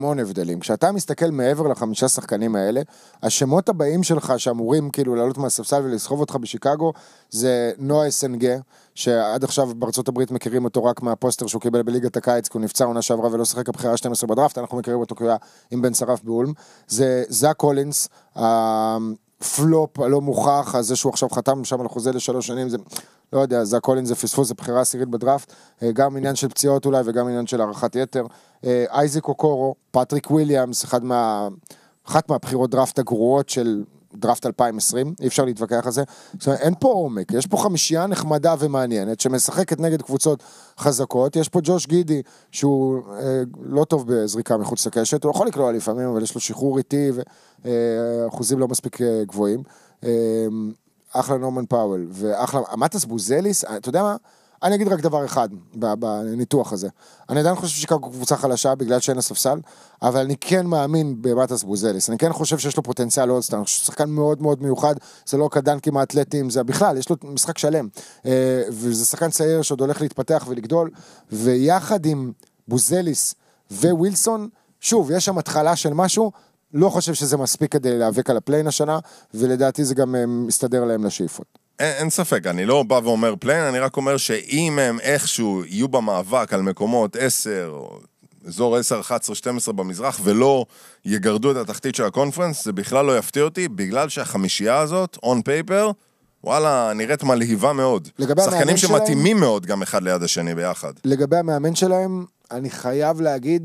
המון הבדלים. כשאתה מסתכל מעבר ל5 שחקנים האלה, השמות הבאים שלך שאמורים כאילו לעלות מהספסל ולסחוב אותך בשיקגו, זה נועה סנגה, שעד עכשיו בארצות הברית מכירים אותו רק מהפוסטר שהוא קיבל בליגת הקיץ, כי הוא נפצע עונה שעברה ולא שחק הבחירה 12 בדראפט, אנחנו מכירים אותו כי הוא היה עם בן שרף באולם. זה זאק קולינס, הפלופ הלא מוכח, זה שהוא עכשיו חתם שם על חוזה ל3 שנים, זה לא יודע, זאק קולינס זה פספוס, זה בחירה עשירית בדראפט, גם עניין של פציעות אולי וגם עניין של הערכת יתר. אייזק אוקורו, פטריק וויליאמס, אחת מהבחירות דראפט הגרועות של דראפט 2020, אי אפשר להתווכח על זה. זאת אומרת, אין פה עומק, יש פה 5 נחמדה ומעניינת, שמשחקת נגד קבוצות חזקות, יש פה ג'וש גידי, שהוא לא טוב בזריקה מחוץ לקשת, הוא יכול לקלוע לפעמים, אבל יש לו שחרור איטי, ואחוזים לא מספיק גבוהים. אחלה נורמן פאוול, ואחלה, אמטס בוזליס, אתה יודע מה? אני אגיד רק דבר אחד בניתוח הזה. אני עדיין חושב ששיקגו קבוצה חלשה בגלל שאין הספסל, אבל אני כן מאמין במטס בוזליס. אני כן חושב שיש לו פוטנציאל אולסטאר. אני חושב שהוא שחקן מאוד מאוד מיוחד, זה לא קדנקים האתלטיים, זה בכלל, יש לו משחק שלם. וזה שחקן צעיר שעוד הולך להתפתח ולגדול, ויחד עם בוזליס ווילסון, שוב, יש שם התחלה של משהו, לא חושב שזה מספיק כדי להיאבק על הפליין השנה, ולדעתי זה גם מסתדר להם לשאיפות. אין ספק, אני לא בא ואומר פליין, אני רק אומר שאם הם איכשהו יהיו במאבק על מקומות 10, אזור 10, 11, 12 במזרח, ולא יגרדו את התחתית של הקונפרנס, זה בכלל לא יפתיע אותי, בגלל שהחמישייה הזאת, on paper, וואלה, נראית מלהיבה מאוד. שחקנים שמתאימים מאוד גם אחד ליד השני ביחד. לגבי המאמן שלהם, אני חייב להגיד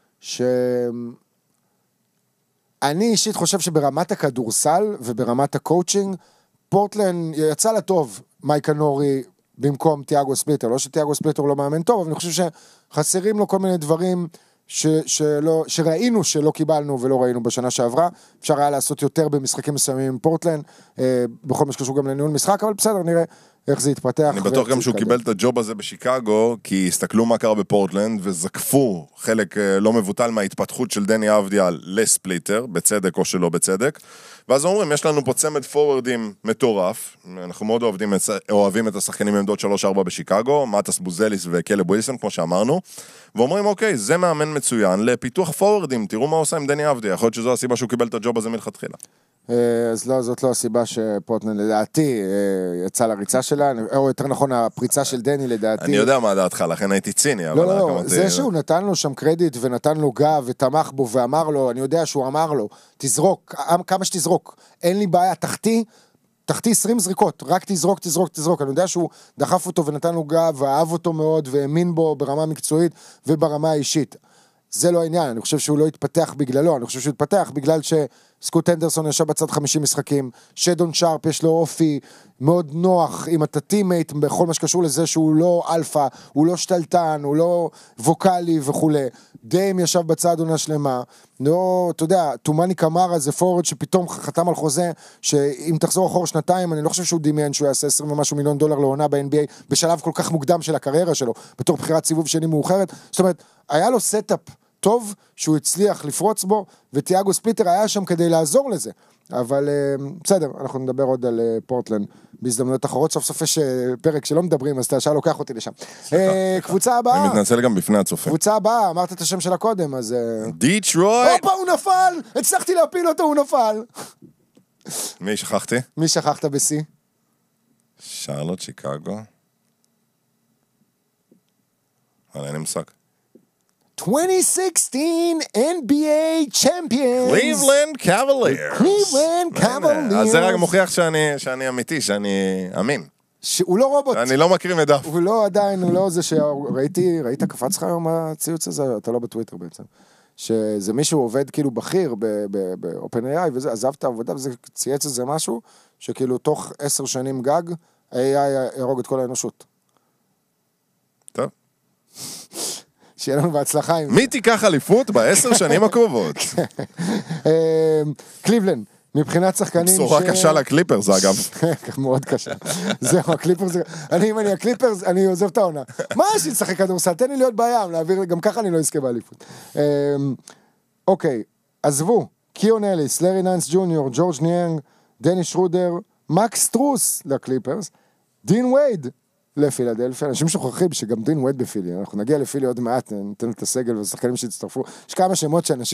אני אישית חושב שברמת הכדורסל וברמת הקואוצ'ינג, פורטלנד יצא לטוב מייקה נורי במקום תיאגו ספליטר, לא שתיאגו ספליטר לא מאמן טוב, אבל אני חושב שחסרים לו כל מיני דברים שראינו שלא קיבלנו ולא ראינו בשנה שעברה, אפשר היה לעשות יותר במשחקים מסוימים עם פורטלנד, בכל מה שקשור גם לניהול משחק, אבל בסדר, נראה איך זה יתפתח. אני בטוח גם שהוא קיבל את הג'וב הזה בשיקגו, כי הסתכלו מה קרה בפורטלנד, וזקפו חלק לא מבוטל מההתפתחות של דני אבדיה לספליטר, בצדק או שלא בצדק, ואז אומרים, יש לנו פה צמד פורורדים מטורף, אנחנו מאוד אוהבים את השחקנים מעמדות 3-4 בשיקגו, מטס בוזליס וקלב ווילסון, כמו שאמרנו, ואומרים, אוקיי, זה מאמן מצוין לפיתוח פורורדים, תראו מה עושה עם דני אבדיה, יכול להיות שזו הסיבה שהוא קיבל את הג'וב הזה מלכתחילה. אז לא, זאת לא הסיבה שפורטלנד לדעתי יצא לריצה שלה, או יותר נכון הפריצה של דני לדעתי. אני יודע מה דעתך, לכן הייתי ציני. לא, זה שהוא נתן לו שם קרדיט ונתן לו גב ותמך בו ואמר לו, אני יודע שהוא אמר לו, תזרוק, כמה שתזרוק, אין לי בעיה, תחתי 20 זריקות, רק תזרוק, אני יודע שהוא דחף אותו ונתן לו גב ואהב אותו מאוד והאמין בו ברמה מקצועית וברמה האישית. זה לא העניין, אני חושב שהוא לא התפתח בגללו, אני חושב שהוא התפתח בגלל שסקוט אנדרסון ישב בצד 50 משחקים, שדון שרפ יש לו אופי מאוד נוח עם הטטימייט, בכל מה שקשור לזה שהוא לא אלפא, הוא לא שתלטן, הוא לא ווקלי וכו'. דיים ישב בצד עונה שלמה, לא, אתה יודע, תומני קמרה זה פורד שפתאום חתם על חוזה, שאם תחזור אחור 2, אני לא חושב שהוא דמיין שהוא יעשה 20 ומשהו מיליון דולר לעונה ב-NBA, בשלב כל כך מוקדם של הקריירה שלו, בתור בחירת סיבוב שני מאוחרת, זאת אומרת, היה לו סטאפ טוב שהוא הצליח לפרוץ בו, ותיאגו ספליטר היה שם כדי לעזור לזה. אבל בסדר, אנחנו נדבר עוד על פורטלנד בהזדמנויות אחרות, סוף סוף יש פרק שלא מדברים, אז אתה ישר לוקח אותי לשם. קבוצה הבאה. אני מתנצל גם בפני הצופה. קבוצה הבאה, אמרת את השם שלה קודם, אז... דיטרויט! הופה, הוא נפל! הצלחתי להפיל אותו, הוא נפל! מי שכחתי? מי שכחת ב-C? שרלוט, שיקגו. אבל אין מושג. 2016 NBA Champions. Cleveland Cavaliers. Cleveland Cavaliers. אז זה רק מוכיח שאני אמיתי, שאני אמין. הוא לא רובוט. אני לא מקריא מדף. הוא לא עדיין, הוא לא זה ראית קפץ לך היום הציוץ הזה? אתה לא בטוויטר בעצם. שזה מישהו עובד כאילו בכיר ב-OpenAI וזה, עזב את העבודה וזה צייץ איזה משהו, שכאילו תוך 10 שנים גג, AI ירוג את כל האנושות. טוב. שיהיה לנו בהצלחה. מי תיקח אליפות ב10 שנים הקרובות? קליבלנד, מבחינת שחקנים בשורה קשה לקליפרס, אגב. מאוד קשה. זהו, הקליפרס, אם אני הקליפרס, אני עוזב את העונה. מה יש לי לשחק כדורסל? תן לי להיות בים, להעביר, גם ככה אני לא אזכה באליפות. אוקיי, עזבו, קיון אליס, לארי נאנס ג'וניור, ג'ורג' ניאנג, דני שרודר, מקס טרוס לקליפרס, דין וייד, לפילדלפיה, אנשים שוכחים שגם דין ווייד בפילי, אנחנו נגיע לפילי עוד מעט, ניתן את הסגל והשחקנים שהצטרפו, יש כמה שמות שאנשים